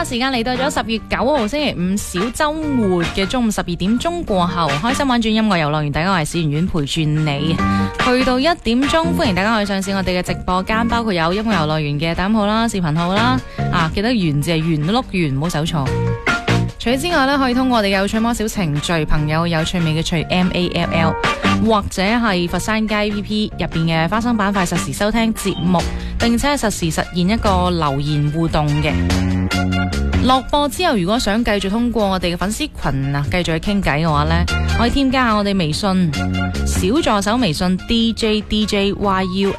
時間嚟到咗10月9號星期五小周末嘅中午12點鐘過後，開心玩轉音樂遊樂園，大家我係史圓圓陪住你，去到1點鐘，歡迎大家可以上線我哋嘅直播間，包括有音樂遊樂園嘅抖音號啦、視頻號啦，記得圓字係圓碌圓，唔好手錯。除此之外咧，可以通過我哋有趣魔小程序朋友有趣味嘅趣 MALL， 或者係佛山街 VP 入邊嘅花生板塊實時收聽節目，並且係實時實現一個留言互動嘅。落播之後，如果想繼續通過我哋嘅粉絲群繼續去傾偈嘅話呢，可以添加下我哋微信小助手微信 DJYUNG